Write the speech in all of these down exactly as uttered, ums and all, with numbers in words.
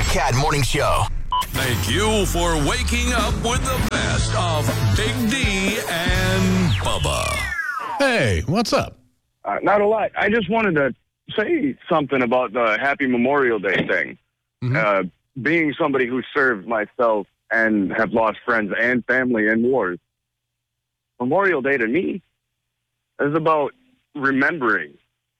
Cat Morning Show. Thank you for waking up with the best of Big D and Bubba. Hey, what's up? Uh, not a lot. I just wanted to say something about the Happy Memorial Day thing. Mm-hmm. Uh, being somebody who served myself and have lost friends and family in wars, Memorial Day to me is about remembering.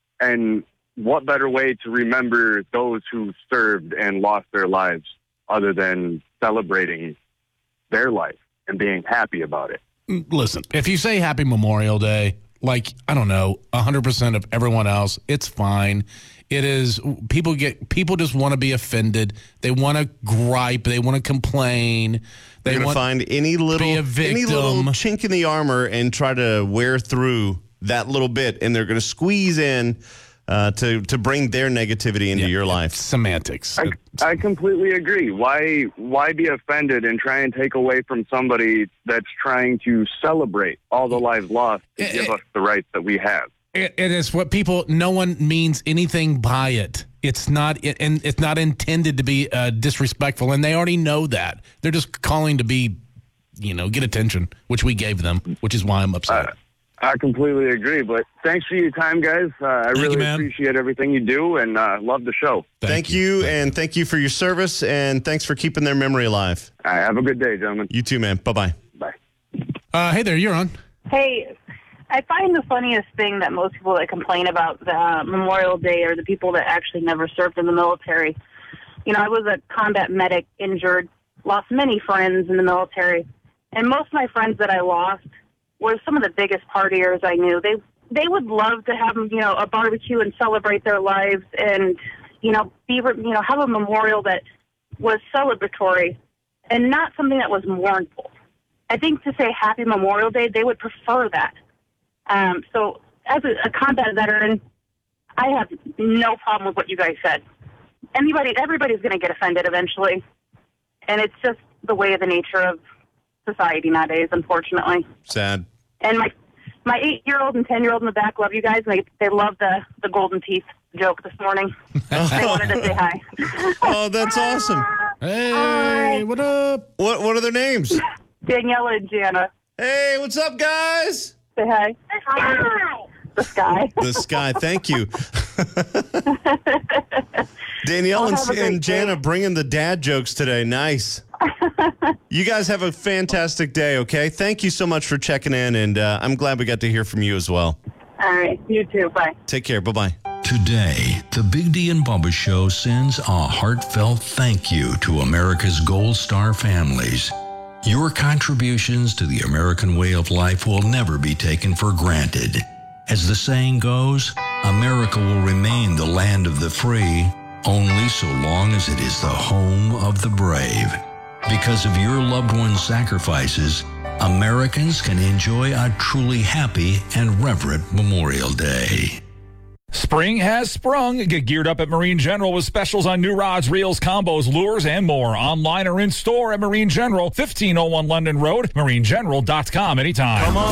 And what better way to remember those who served and lost their lives other than celebrating their life and being happy about it? Listen, if you say Happy Memorial Day, like, I don't know, one hundred percent of everyone else, it's fine. It is, people get, people just want to be offended. They want to gripe. They want to complain. They They're going to find any little, be a any little victim. chink in the armor and try to wear through that little bit, and they're going to squeeze in uh, to to bring their negativity into Yeah, your life. Semantics. I, I completely agree. Why why be offended and try and take away from somebody that's trying to celebrate all the lives lost to It- give it- us the rights that we have? It, it is what people, no one means anything by it. It's not, it, and it's not intended to be uh, disrespectful, and they already know that. They're just calling to be, you know, get attention, which we gave them, which is why I'm upset. Uh, I completely agree, but thanks for your time, guys. Uh, I really you, man. appreciate everything you do, and uh, love the show. Thank, Thank you, you. and thank you for your service, and thanks for keeping their memory alive. All right, have a good day, gentlemen. You too, man. Bye-bye. Bye. Uh, hey there, you're on. Hey, I find the funniest thing that most people that complain about the uh, Memorial Day are the people that actually never served in the military. You know, I was a combat medic, injured, lost many friends in the military, and most of my friends that I lost were some of the biggest partiers I knew. They they would love to have, you know, a barbecue and celebrate their lives, and you know, be you know, have a memorial that was celebratory and not something that was mournful. I think to say Happy Memorial Day, they would prefer that. Um, so as a, a combat veteran, I have no problem with what you guys said. Anybody, everybody's going to get offended eventually. And it's just the way of the nature of society nowadays, unfortunately. Sad. And my my eight-year-old and ten-year-old in the back love you guys. And they, they love the, the golden teeth joke this morning. They wanted to say hi. Oh, that's awesome. Hey, Hi. what up? What What are their names? Daniela and Jana. Hey, what's up, guys? Say hi. Hi. The sky. The sky. Thank you. Danielle Well, and, have a great and Jana day. bringing the dad jokes today. Nice. You guys have a fantastic day, okay? Thank you so much for checking in, and uh, I'm glad we got to hear from you as well. All right. You too. Bye. Take care. Bye-bye. Today, the Big D and Bubba Show sends a heartfelt thank you to America's Gold Star families. Your contributions to the American way of life will never be taken for granted. As the saying goes, America will remain the land of the free only so long as it is the home of the brave. Because of your loved ones' sacrifices, Americans can enjoy a truly happy and reverent Memorial Day. Spring has sprung. Get geared up at Marine General with specials on new rods, reels, combos, lures, and more. Online or in store at Marine General, fifteen oh one London Road, marine general dot com anytime.